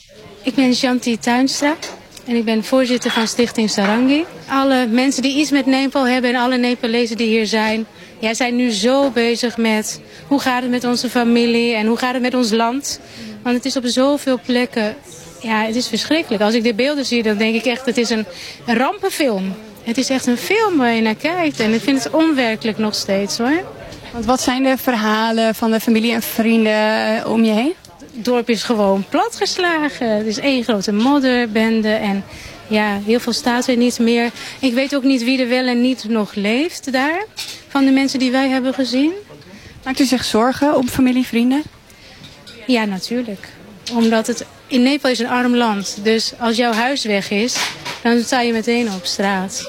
Ik ben Shanti Tuinstra en ik ben voorzitter van Stichting Sarangi. Alle mensen die iets met Nepal hebben en alle Nepalezen die hier zijn... zijn nu zo bezig met hoe gaat het met onze familie en hoe gaat het met ons land. Want het is op zoveel plekken, het is verschrikkelijk. Als ik de beelden zie, dan denk ik echt, het is een rampenfilm. Het is echt een film waar je naar kijkt en ik vind het onwerkelijk nog steeds hoor. Want wat zijn de verhalen van de familie en vrienden om je heen? Het dorp is gewoon platgeslagen. Het is één grote modderbende en heel veel staat er niet meer. Ik weet ook niet wie er wel en niet nog leeft daar, van de mensen die wij hebben gezien. Maakt u zich zorgen om familie, vrienden? Ja, natuurlijk. Omdat het in Nepal is een arm land. Dus als jouw huis weg is, dan sta je meteen op straat.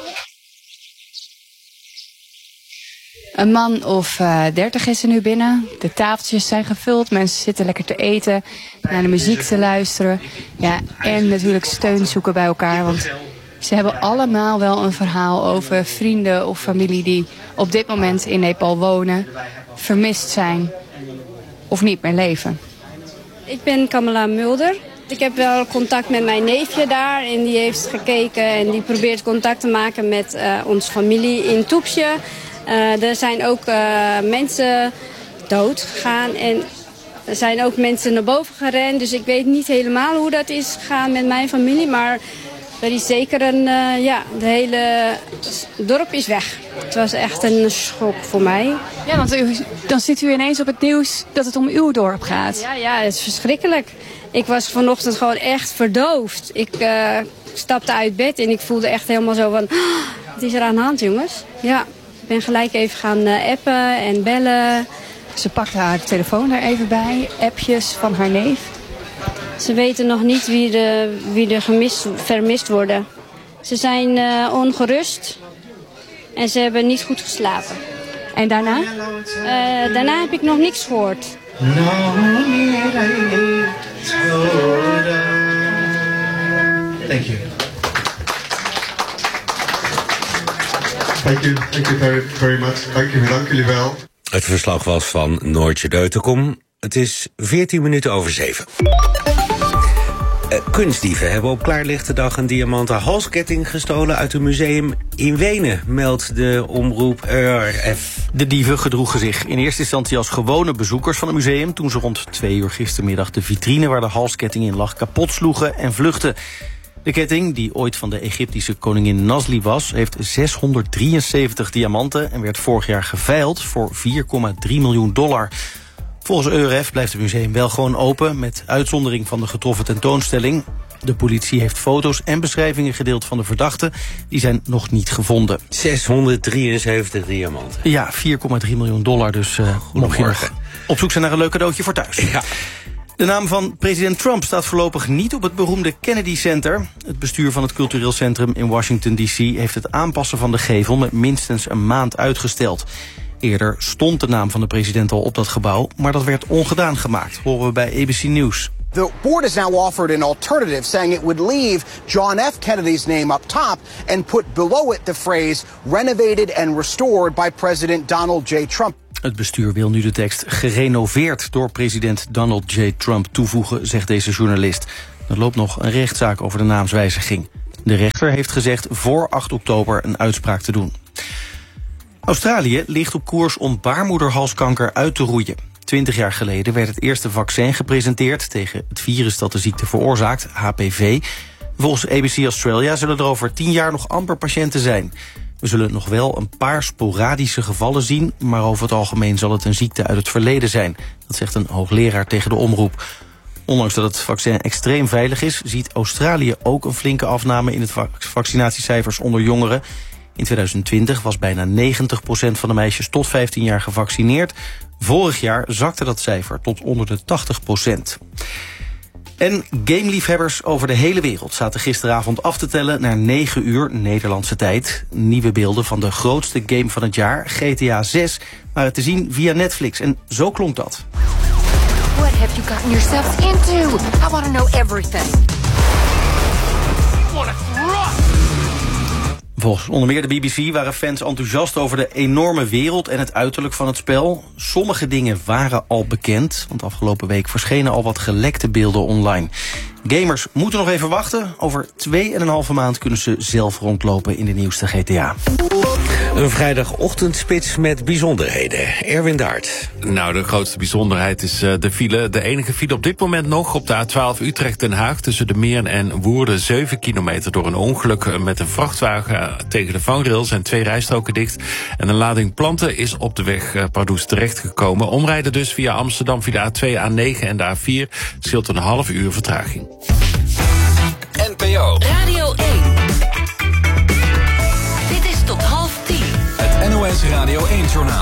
Een man of 30 is er nu binnen. De tafeltjes zijn gevuld. Mensen zitten lekker te eten, naar de muziek te luisteren. Ja, en natuurlijk steun zoeken bij elkaar. Want ze hebben allemaal wel een verhaal over vrienden of familie die op dit moment in Nepal wonen, vermist zijn of niet meer leven. Ik ben Kamala Mulder. Ik heb wel contact met mijn neefje daar en die heeft gekeken en die probeert contact te maken met onze familie in Toepsje. Er zijn ook mensen dood gegaan en er zijn ook mensen naar boven gerend. Dus ik weet niet helemaal hoe dat is gegaan met mijn familie, maar er is zeker de hele dorp is weg. Het was echt een schok voor mij. Ja, want dan zit u ineens op het nieuws dat het om uw dorp gaat. Ja, het is verschrikkelijk. Ik was vanochtend gewoon echt verdoofd. Ik stapte uit bed en ik voelde echt helemaal zo van, wat is er aan de hand, jongens? Ja, ik ben gelijk even gaan appen en bellen. Ze pakte haar telefoon er even bij, appjes van haar neef. Ze weten nog niet wie er vermist worden. Ze zijn ongerust en ze hebben niet goed geslapen. En daarna? Daarna heb ik nog niks gehoord. Thank you. Thank you very much. Dank jullie wel. Het verslag was van Noortje Deutenkom. Het is 14 minuten over 7. Kunstdieven hebben op klaarlichte dag een diamanten halsketting gestolen uit een museum in Wenen, meldt de omroep RF. De dieven gedroegen zich in eerste instantie als gewone bezoekers van het museum, toen ze rond 2 uur gistermiddag de vitrine waar de halsketting in lag kapot sloegen en vluchtten. De ketting, die ooit van de Egyptische koningin Nasli was, heeft 673 diamanten en werd vorig jaar geveild voor $4,3 miljoen. Volgens EURF blijft het museum wel gewoon open, met uitzondering van de getroffen tentoonstelling. De politie heeft foto's en beschrijvingen gedeeld van de verdachten. Die zijn nog niet gevonden. 673 diamanten. Ja, $4,3 miljoen, dus mocht je nog op zoek zijn naar een leuk cadeautje voor thuis. Ja. De naam van president Trump staat voorlopig niet op het beroemde Kennedy Center. Het bestuur van het cultureel centrum in Washington D.C. heeft het aanpassen van de gevel met minstens een maand uitgesteld. Eerder stond de naam van de president al op dat gebouw, maar dat werd ongedaan gemaakt, horen we bij ABC News. The board has now offered an alternative, saying it would leave John F. Kennedy's name up top and put below it the phrase renovated and restored by President Donald J. Trump. Het bestuur wil nu de tekst gerenoveerd door president Donald J. Trump toevoegen, zegt deze journalist. Er loopt nog een rechtszaak over de naamswijziging. De rechter heeft gezegd voor 8 oktober een uitspraak te doen. Australië ligt op koers om baarmoederhalskanker uit te roeien. 20 jaar geleden werd het eerste vaccin gepresenteerd tegen het virus dat de ziekte veroorzaakt, HPV. Volgens ABC Australia zullen er over 10 jaar nog amper patiënten zijn. We zullen nog wel een paar sporadische gevallen zien, maar over het algemeen zal het een ziekte uit het verleden zijn. Dat zegt een hoogleraar tegen de omroep. Ondanks dat het vaccin extreem veilig is, ziet Australië ook een flinke afname in het vaccinatiecijfers onder jongeren. In 2020 was bijna 90% van de meisjes tot 15 jaar gevaccineerd. Vorig jaar zakte dat cijfer tot onder de 80%. En gameliefhebbers over de hele wereld zaten gisteravond af te tellen naar 9 uur Nederlandse tijd. Nieuwe beelden van de grootste game van het jaar, GTA 6, waren te zien via Netflix. En zo klonk dat. What have you gotten yourselves into? I want to know everything. What a thrust! Volgens onder meer de BBC waren fans enthousiast over de enorme wereld en het uiterlijk van het spel. Sommige dingen waren al bekend, want afgelopen week verschenen al wat gelekte beelden online. Gamers moeten nog even wachten. Over 2,5 maand kunnen ze zelf rondlopen in de nieuwste GTA. Een vrijdagochtendspits met bijzonderheden. Erwin Daert. Nou, de grootste bijzonderheid is de file. De enige file op dit moment nog op de A12 Utrecht-Den Haag... tussen de Meern en Woerden, 7 kilometer door een ongeluk... met een vrachtwagen tegen de vangrail zijn 2 rijstroken dicht... en een lading planten is op de weg Pardoes terechtgekomen. Omrijden dus via Amsterdam via de A2, A9 en de A4... scheelt een half uur vertraging. NPO Radio 1. Dit is tot 9:30. Het NOS Radio 1-journaal.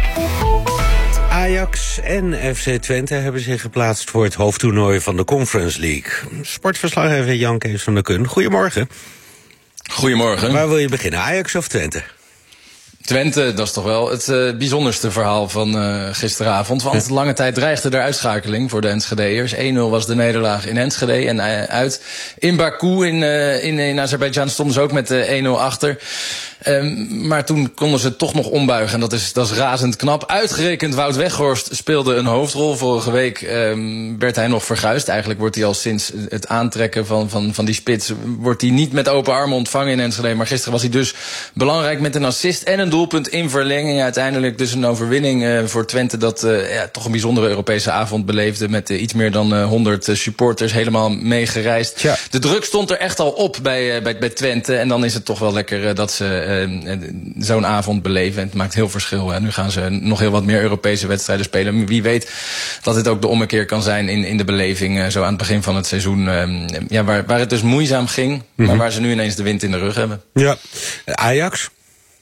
Ajax en FC Twente hebben zich geplaatst voor het hoofdtoernooi van de Conference League. Sportverslaggever Jan Kees van der Kun, goedemorgen. Goedemorgen. Waar wil je beginnen, Ajax of Twente? Twente, dat is toch wel het bijzonderste verhaal van gisteravond. Want lange tijd dreigde er uitschakeling voor de Enschede'ers. 1-0 was de nederlaag in Enschede en uit. In Baku in Azerbeidzjan stonden ze ook met 1-0 achter. Maar toen konden ze toch nog ombuigen. En dat is razend knap. Uitgerekend Wout Weghorst speelde een hoofdrol. Vorige week werd hij nog verguisd. Eigenlijk wordt hij al sinds het aantrekken van die spits... wordt hij niet met open armen ontvangen in Enschede. Maar gisteren was hij dus belangrijk met een assist en een doelpunt in verlenging. Uiteindelijk dus een overwinning voor Twente... dat toch een bijzondere Europese avond beleefde... met iets meer dan 100 supporters helemaal meegereisd. Ja. De druk stond er echt al op bij Twente. En dan is het toch wel lekker dat ze... zo'n avond beleven. En het maakt heel verschil. Hè. Nu gaan ze nog heel wat meer Europese wedstrijden spelen. Wie weet dat dit ook de ommekeer kan zijn in de beleving. Zo aan het begin van het seizoen. Waar het dus moeizaam ging. Maar waar ze nu ineens de wind in de rug hebben. Ja, Ajax?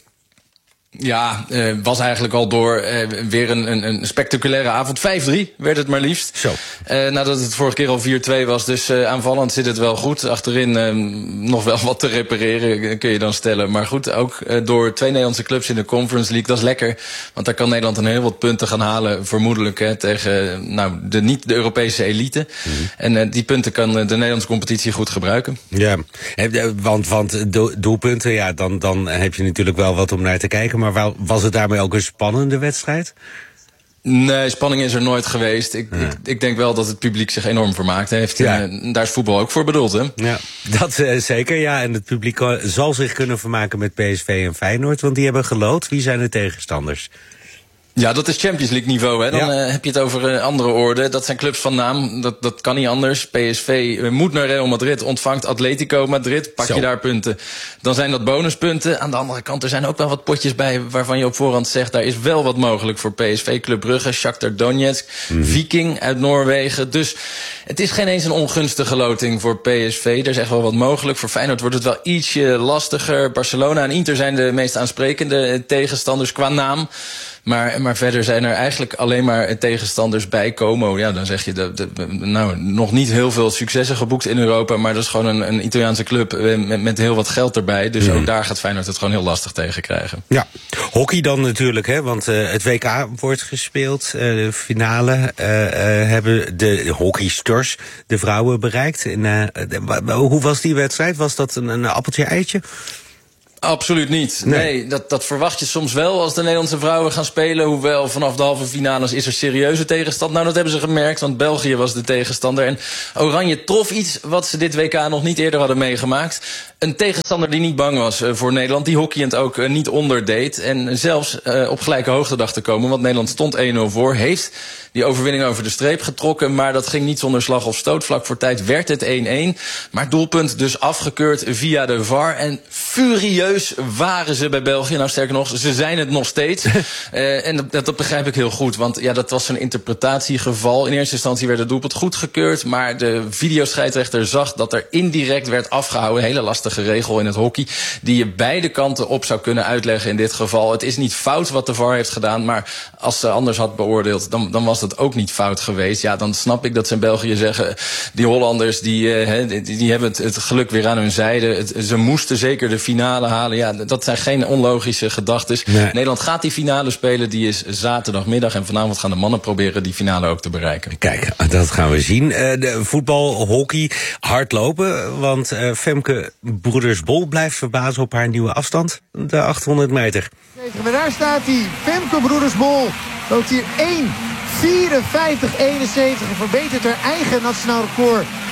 Ja, was eigenlijk al door weer een spectaculaire avond. 5-3 werd het maar liefst. Zo. Nadat het vorige keer al 4-2 was. Dus aanvallend zit het wel goed. Achterin nog wel wat te repareren, kun je dan stellen. Maar goed, ook door 2 Nederlandse clubs in de Conference League. Dat is lekker, want daar kan Nederland een heel wat punten gaan halen. Vermoedelijk tegen niet de Europese elite. En die punten kan de Nederlandse competitie goed gebruiken. Ja, want doelpunten, ja, dan heb je natuurlijk wel wat om naar te kijken. Maar was het daarmee ook een spannende wedstrijd? Nee, spanning is er nooit geweest. Ik denk wel dat het publiek zich enorm vermaakt heeft. Ja. Daar is voetbal ook voor bedoeld, hè? Ja, dat zeker, ja. En het publiek zal zich kunnen vermaken met PSV en Feyenoord, want die hebben gelood. Wie zijn de tegenstanders? Ja, dat is Champions League niveau, hè. Dan heb je het over andere orde. Dat zijn clubs van naam, dat kan niet anders. PSV moet naar Real Madrid, ontvangt Atletico Madrid. Pak je daar punten, dan zijn dat bonuspunten. Aan de andere kant, er zijn ook wel wat potjes bij... waarvan je op voorhand zegt, daar is wel wat mogelijk voor PSV. Club Brugge, Shakhtar Donetsk, Viking uit Noorwegen. Dus het is geen eens een ongunstige loting voor PSV. Er is echt wel wat mogelijk. Voor Feyenoord wordt het wel ietsje lastiger. Barcelona en Inter zijn de meest aansprekende tegenstanders qua naam. Maar verder zijn er eigenlijk alleen maar tegenstanders bij. Como, ja, dan zeg je nog niet heel veel successen geboekt in Europa, maar dat is gewoon een Italiaanse club met heel wat geld erbij. Dus ook daar gaat Feyenoord het gewoon heel lastig tegen krijgen. Ja, hockey dan natuurlijk, hè, want het WK wordt gespeeld. De finale hebben de hockeysters, de vrouwen, bereikt. Hoe was die wedstrijd? Was dat een appeltje-eitje? Absoluut niet. Nee, dat verwacht je soms wel als de Nederlandse vrouwen gaan spelen. Hoewel vanaf de halve finales is er serieuze tegenstand. Nou, dat hebben ze gemerkt, want België was de tegenstander. En Oranje trof iets wat ze dit WK nog niet eerder hadden meegemaakt. Een tegenstander die niet bang was voor Nederland. Die hockeyend ook niet onderdeed. En zelfs op gelijke hoogte dacht te komen. Want Nederland stond 1-0 voor. Heeft die overwinning over de streep getrokken. Maar dat ging niet zonder slag of stoot. Vlak voor tijd werd het 1-1. Maar doelpunt dus afgekeurd via de VAR. En furieus waren ze bij België. Nou, sterker nog, ze zijn het nog steeds. En dat begrijp ik heel goed. Want ja, dat was een interpretatiegeval. In eerste instantie werd het doelpunt goedgekeurd. Maar de videoscheidsrechter zag dat er indirect werd afgehouden. Hele lastige regel in het hockey. Die je beide kanten op zou kunnen uitleggen in dit geval. Het is niet fout wat de VAR heeft gedaan. Maar als ze anders had beoordeeld, dan was dat ook niet fout geweest. Ja, dan snap ik dat ze in België zeggen, die Hollanders die hebben het geluk weer aan hun zijde. Ze moesten zeker de finale halen. Ja, dat zijn geen onlogische gedachtes. Nee. Nederland gaat die finale spelen. Die is zaterdagmiddag. En vanavond gaan de mannen proberen die finale ook te bereiken. Kijk, dat gaan we zien. De voetbal, hockey, hardlopen. Want Femke Broeders-Bol blijft verbazen op haar nieuwe afstand. De 800 meter. Maar daar staat hij. Femke Broeders-Bol loopt hier 1:54:71 en verbetert haar eigen nationaal record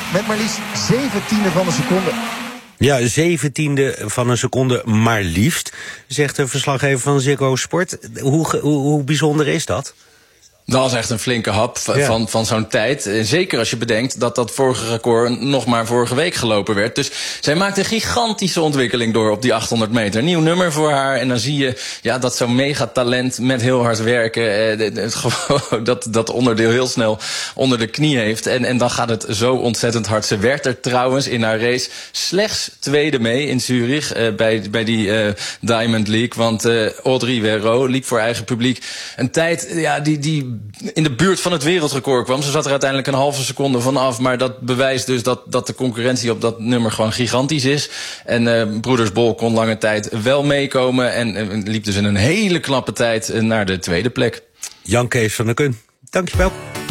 met maar liefst 17e van een seconde. Ja, 17e van een seconde maar liefst, zegt de verslaggever van Ziggo Sport. Hoe bijzonder is dat? Dat is echt een flinke hap van zo'n tijd. Zeker als je bedenkt dat vorige record nog maar vorige week gelopen werd. Dus zij maakt een gigantische ontwikkeling door op die 800 meter. Nieuw nummer voor haar. En dan zie je dat zo'n megatalent met heel hard werken dat onderdeel heel snel onder de knie heeft. En dan gaat het zo ontzettend hard. Ze werd er trouwens in haar race slechts tweede mee in Zurich bij die Diamond League. Want Audrey Werreau liep voor eigen publiek een tijd die in de buurt van het wereldrecord kwam. Ze zat er uiteindelijk een halve seconde van af. Maar dat bewijst dus dat de concurrentie op dat nummer gewoon gigantisch is. En Broeders Bol kon lange tijd wel meekomen. En liep dus in een hele knappe tijd naar de tweede plek. Jan Kees van der Kun, dankjewel.